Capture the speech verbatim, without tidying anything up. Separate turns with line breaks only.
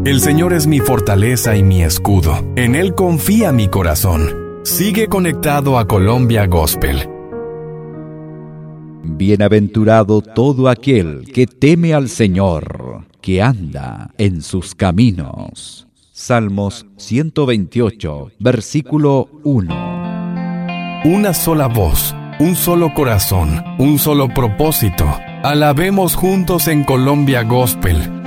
El Señor es mi fortaleza y mi escudo. En Él confía mi corazón. Sigue conectado a Colombia Gospel.
Bienaventurado todo aquel que teme al Señor, que anda en sus caminos. Salmos ciento veintiocho, versículo uno.
Una sola voz, un solo corazón, un solo propósito. Alabemos juntos en Colombia Gospel.